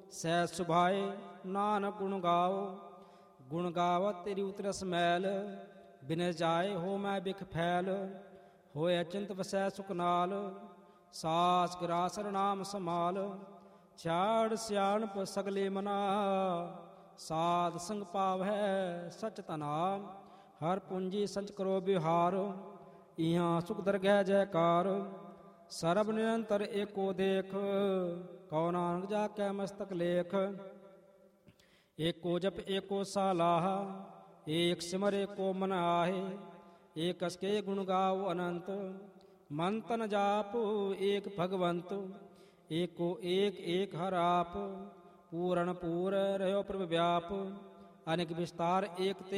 ਸਹਿ ਸੁਭਾਏ ਨਾਨਕ ਗੁਣ ਗਾਓ। ਗੁਣ ਗਾਵਤ ਤੇਰੀ ਉਤਰਸ ਮੈਲ, ਬਿਨਿ ਜਾਏ ਹੋ ਮੈਂ ਬਿਖ ਫੈਲ। ਹੋਏ ਅਚਿੰਤ ਵਸੈ ਸੁਖ ਨਾਲ, ਸਾਸ ਗਿਰਾਸਰ ਨਾਮ ਸਮਾਲ। ਛਾੜ ਸਿਆਣਪ ਸਗਲੇ ਮਨਾ, ਸਾਧ ਸੰਗ ਪਾਵੈ ਸਚ ਤਨਾ। ਹਰ ਪੂੰਜੀ ਸੰਚ ਕਰੋ ਬਿਹਾਰ, ਇਹਾਂ ਸੁਖ ਦਰਗਹਿ ਜੈਕਾਰ। ਸਰਬ ਨਿਰੰਤਰ ਏਕੋ ਦੇਖ, ਕਉ ਨਾਨਕ ਜਾ ਕੈ ਮਸਤਕ ਲੇਖ। ਏਕੋ ਜਪ ਏਕੋ ਸਾਲਾਹ, ਏਕ ਸਿਮਰ ਏਕੋ ਮਨ ਆਹੇ। ਏਕਸ ਕੇ ਗੁਣ ਗਾਵੋ ਅਨੰਤ, ਮਨ ਤਨ ਜਾਪ ਏਕ ਭਗਵੰਤ। ਏਕੋ ਏਕ ਏਕ ਹਰ ਆਪ, ਪੂਰਨ ਪੂਰ ਰਹਿਓ ਪ੍ਰਭ ਵਿਆਪ। ਅਨੇਕ ਵਿਸਤਾਰ ਏਕ ਤੇ